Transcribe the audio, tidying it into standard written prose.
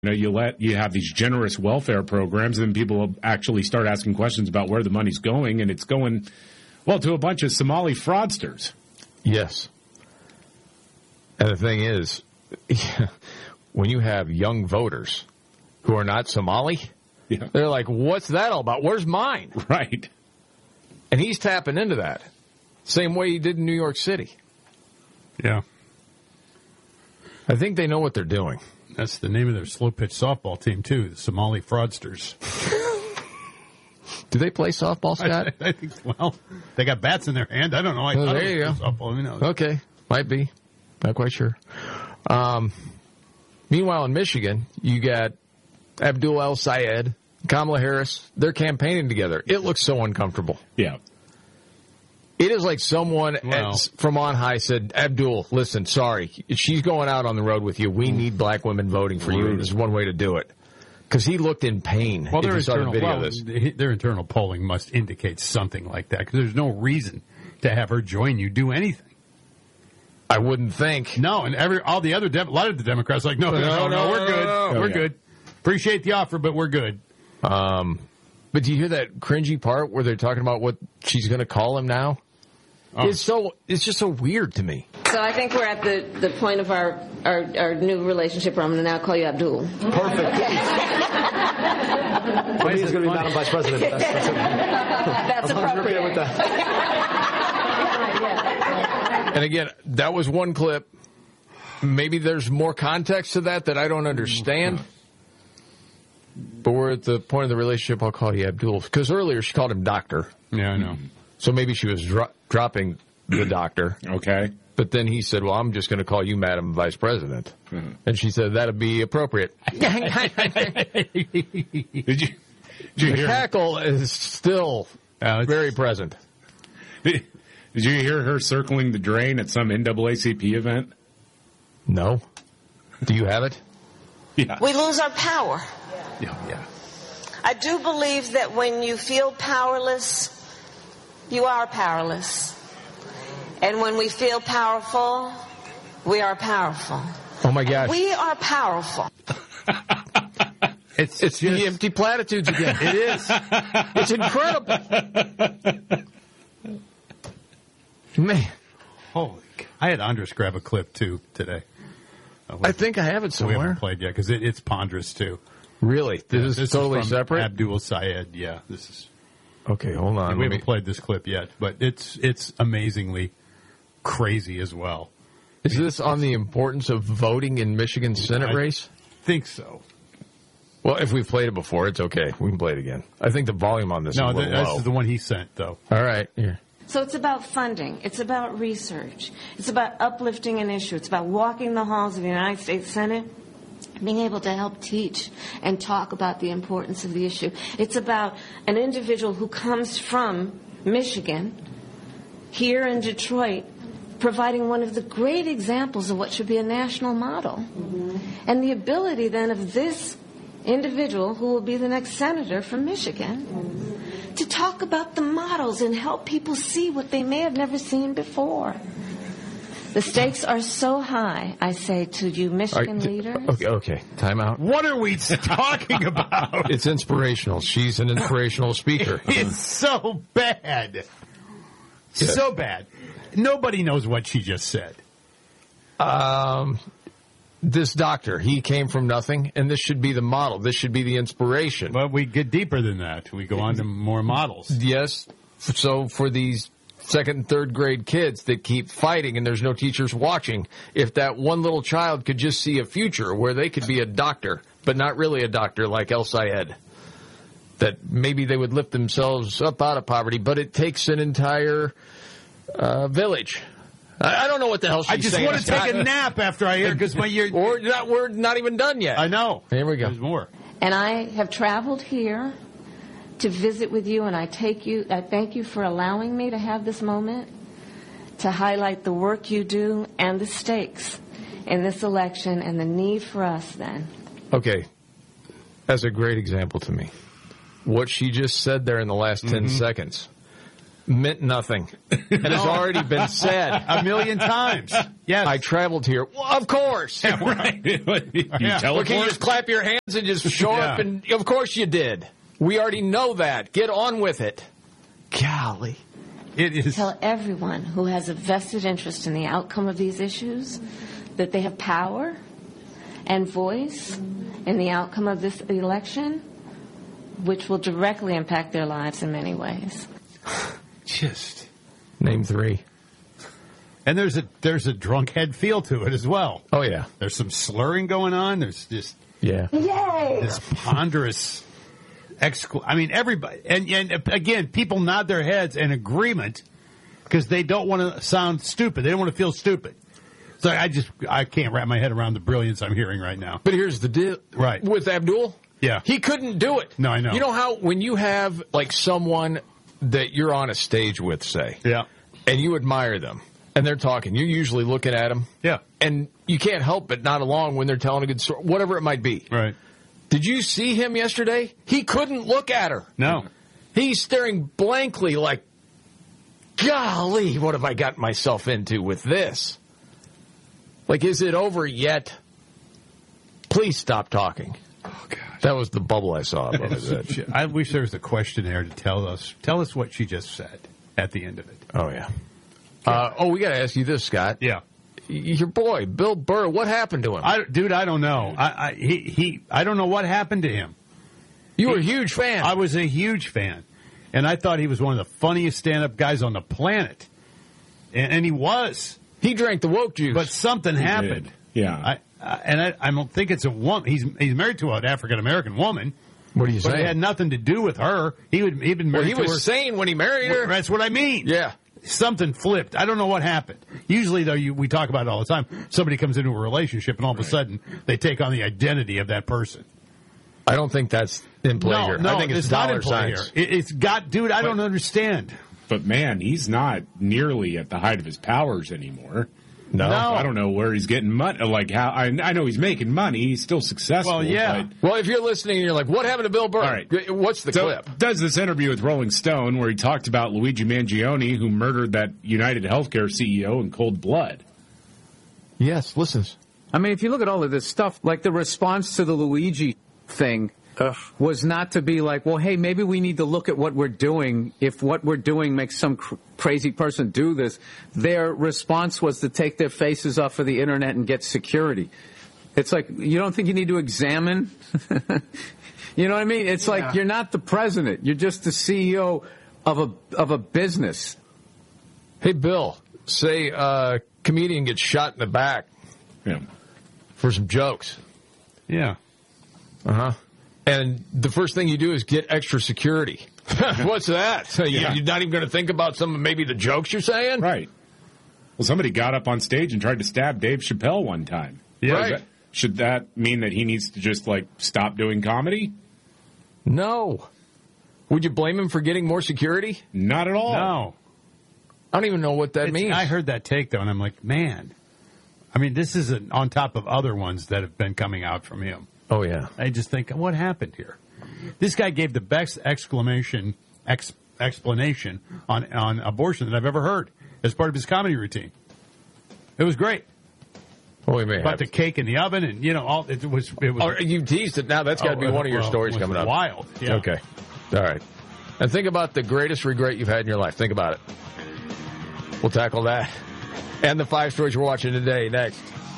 You have these generous welfare programs, and then people will actually start asking questions about where the money's going, and it's going, well, to a bunch of Somali fraudsters. Yes. And the thing is, when you have young voters who are not Somali, they're like, what's that all about? Where's mine? Right. And he's tapping into that. Same way he did in New York City. Yeah. I think they know what they're doing. That's the name of their slow-pitch softball team, too, the Somali Fraudsters. Do they play softball, Scott? I think, well, they got bats in their hand. I don't know. There you go. Softball. Who knows? Okay. Might be. Not quite sure. Meanwhile, in Michigan, you got Abdul El-Sayed, Kamala Harris. They're campaigning together. It looks so uncomfortable. Yeah. It is like someone from on high said, Abdul, listen, sorry, she's going out on the road with you. We need black women voting for you. This is one way to do it. Because he looked in pain. Well, their internal polling must indicate something like that, because there's no reason to have her join you do anything. I wouldn't think. No, and a lot of the Democrats are like, no, we're good. We're good. Appreciate the offer, but we're good. But do you hear that cringy part where they're talking about what she's going to call him now? Oh. It's just so weird to me. So I think we're at the point of our new relationship where I'm going to now call you Abdul. Perfect. Well, he's going to be Madam Vice President. That's appropriate. With that. And again, that was one clip. Maybe there's more context to that I don't understand. But we're at the point of the relationship, I'll call you Abdul. Because earlier she called him doctor. Yeah, I know. So maybe she was dropping the doctor. Okay. But then he said, well, I'm just going to call you Madam Vice President. Mm-hmm. And she said, that'd be appropriate. Did you the hear cackle is still very present. Did you hear her circling the drain at some NAACP event? No. Do you have it? Yeah. We lose our power. Yeah. I do believe that when you feel powerless, you are powerless. And when we feel powerful, we are powerful. Oh, my gosh. We are powerful. It's just the empty platitudes again. It is. It's incredible. Man. Holy God. I had Andres grab a clip, too, today. I think I have it somewhere. We haven't played yet, because it's ponderous, too. Really? This is totally is from separate? Abdul Sayed, yeah. This is. Okay, hold on. We haven't played this clip yet, but it's amazingly crazy as well. Is this on the importance of voting in Michigan's Senate race? I think so. Well, if we've played it before, it's okay. We can play it again. I think the volume on this is a little low. This is the one he sent, though. All right. Here. So it's about funding. It's about research. It's about uplifting an issue. It's about walking the halls of the United States Senate, being able to help teach and talk about the importance of the issue. It's about an individual who comes from Michigan, here in Detroit, providing one of the great examples of what should be a national model. Mm-hmm. And the ability then of this individual, who will be the next senator from Michigan, to talk about the models and help people see what they may have never seen before. The stakes are so high, I say to you, Michigan leaders. Okay. Time out. What are we talking about? It's inspirational. She's an inspirational speaker. It's so bad. Yeah. So bad. Nobody knows what she just said. This doctor, he came from nothing, and this should be the model. This should be the inspiration. But we get deeper than that. We go on to more models. Yes. So for these second and third grade kids that keep fighting and there's no teachers watching, if that one little child could just see a future where they could be a doctor, but not really a doctor like El-Sayed, that maybe they would lift themselves up out of poverty, but it takes an entire village. I don't know what the hell she's saying. I just want to take a nap after I hear, because we're not even done yet. I know. Here we go. There's more. And I have traveled here to visit with you, and I thank you for allowing me to have this moment to highlight the work you do and the stakes in this election and the need for us then. Okay. That's a great example to me. What she just said there in the last 10 seconds. meant nothing. And has already been said 1,000,000 times. Yes. I traveled here. Well, of course. Yeah, right. You Well, teleport? can you just clap your hands and just show up? Yeah. And of course you did. We already know that. Get on with it. Golly. It is. Tell everyone who has a vested interest in the outcome of these issues that they have power and voice in the outcome of this election, which will directly impact their lives in many ways. Just. Name 3. And there's a drunkhead feel to it as well. Oh, yeah. There's some slurring going on. There's just Yeah. this ponderous I mean, everybody. And again, people nod their heads in agreement because they don't want to sound stupid. They don't want to feel stupid. So I can't wrap my head around the brilliance I'm hearing right now. But here's the deal. Right. With Abdul. Yeah. He couldn't do it. No, I know. You know how when you have like someone that you're on a stage with, say, Yeah. and you admire them, and they're talking, you're usually looking at them. Yeah. And you can't help but nod along when they're telling a good story, whatever it might be. Right. Did you see him yesterday? He couldn't look at her. No. He's staring blankly like, golly, what have I got myself into with this? Like, is it over yet? Please stop talking. Oh, God. That was the bubble I saw above his head. I wish there was a questionnaire to tell us what she just said at the end of it. Oh, yeah. We got to ask you this, Scott. Yeah. Your boy, Bill Burr, what happened to him? I don't know. I don't know what happened to him. You were a huge fan. I was a huge fan. And I thought he was one of the funniest stand-up guys on the planet. And he was. He drank the woke juice. But something happened. did. Yeah. I don't think it's a woman. He's married to an African-American woman. What are you But saying? it had nothing to do with her. He'd been married He to her. was sane when he married her. That's what I mean. Yeah. Something flipped. I don't know what happened. Usually, though, we talk about it all the time. Somebody comes into a relationship, and all of a sudden, they take on the identity of that person. I don't think that's in play here. No, I think it's not dollar in play signs. here. It's got, dude. I don't understand. But man, he's not nearly at the height of his powers anymore. No. I don't know where he's getting money. Like how I know he's making money. He's still successful. Well, yeah. But, Well, if you're listening and you're like, what happened to Bill Burr? All right. What's the so clip? does this interview with Rolling Stone where he talked about Luigi Mangione, who murdered that United Healthcare CEO in cold blood. Yes, listens. I mean, if you look at all of this stuff, like the response to the Luigi thing was not to be like, well, hey, maybe we need to look at what we're doing. If what we're doing makes some crazy person do this, their response was to take their faces off of the internet and get security. It's like, you don't think you need to examine? You know what I mean? It's like, you're not the president. You're just the CEO of a business. Hey, Bill, say a comedian gets shot in the back Yeah. for some jokes. Yeah. Uh-huh. And the first thing you do is get extra security. What's that? So you're not even going to think about maybe the jokes you're saying? Right. Well, somebody got up on stage and tried to stab Dave Chappelle one time. Yeah. Right. Should that mean that he needs to just stop doing comedy? No. Would you blame him for getting more security? Not at all. No. I don't even know what that means. I heard that take, though, and I'm like, man. I mean, this is on top of other ones that have been coming out from him. Oh, yeah. I just think, what happened here? This guy gave the best explanation on abortion that I've ever heard as part of his comedy routine. It was great. Well, we may About have. the cake in the oven, and all it was. Oh, you teased it now. That's got to be one of your stories it was coming up. Wild. Yeah. Okay. All right. And think about the greatest regret you've had in your life. Think about it. We'll tackle that. And the 5 stories we're watching today next.